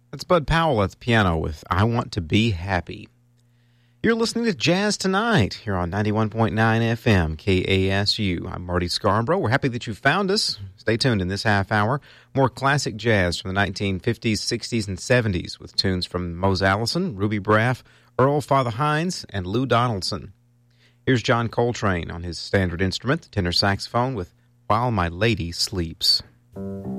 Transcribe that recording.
That's Bud Powell at the piano with I Want to Be Happy. You're listening to Jazz Tonight here on 91.9 FM KASU. I'm Marty Scarborough. We're happy that you found us. Stay tuned in this half hour. More classic jazz from the 1950s, 60s, and 70s with tunes from Mose Allison, Ruby Braff, Earl Father Hines, and Lou Donaldson. Here's John Coltrane on his standard instrument, the tenor saxophone, with While My Lady Sleeps.